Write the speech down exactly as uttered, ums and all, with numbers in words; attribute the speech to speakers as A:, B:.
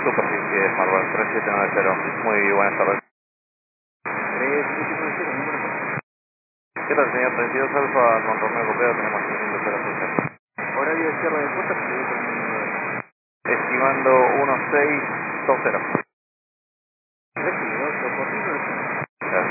A: Superficie Smartwatch tres siete nueve cero. Muy buenas tardes.
B: tres siete nueve cero, número por favor.
A: ¿Qué tal, señor? treinta y dos Alfa, con Romeo Copeo, tenemos seguimiento cero seis.
B: Horario de cierre de puerta, que se ve con el número de...
A: Estimando uno seis dos cero.